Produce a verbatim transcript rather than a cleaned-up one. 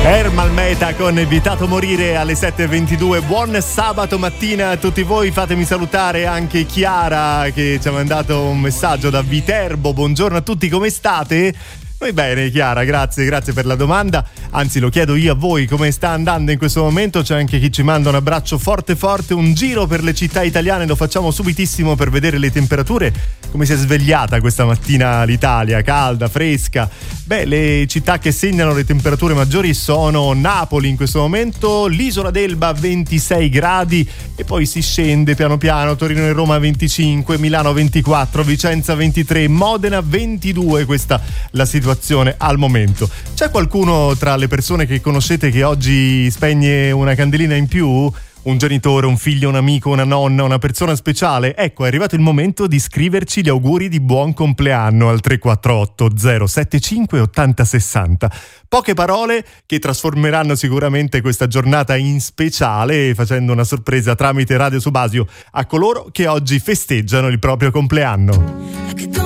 Ermal Meta con Vietato morire alle sette e ventidue. Buon sabato mattina a tutti voi. Fatemi salutare anche Chiara che ci ha mandato un messaggio da Viterbo. Buongiorno a tutti, come state? Noi bene, Chiara, grazie, grazie per la domanda. Anzi, lo chiedo io a voi, come sta andando in questo momento? C'è anche chi ci manda un abbraccio forte forte. Un giro per le città italiane lo facciamo subitissimo per vedere le temperature. Come si è svegliata questa mattina l'Italia, calda, fresca. Beh, le città che segnano le temperature maggiori sono Napoli in questo momento, l'isola d'Elba ventisei gradi e poi si scende piano piano, Torino e Roma venticinque, Milano ventiquattro, Vicenza ventitré, Modena ventidue. Questa la situazione al momento. C'è qualcuno tra le persone che conoscete che oggi spegne una candelina in più? Un genitore, un figlio, un amico, una nonna, una persona speciale? Ecco, è arrivato il momento di scriverci gli auguri di buon compleanno al tre quattro otto zero sette cinque otto zero sei zero. Poche parole che trasformeranno sicuramente questa giornata in speciale, facendo una sorpresa tramite Radio Subasio a coloro che oggi festeggiano il proprio compleanno.